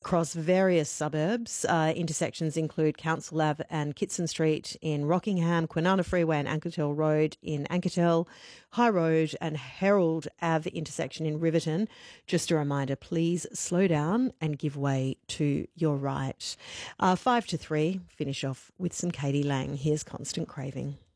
across various suburbs. Intersections include Council Ave and Kitson Street in Rockingham, Kwinana Freeway and Ankertel Road in Ankertel, High Road and Herald Ave intersection in Riverton. Just a reminder, please slow down and give way to your right. 5 to 3, finish off with some Katie Lang. Here's Constant Craving.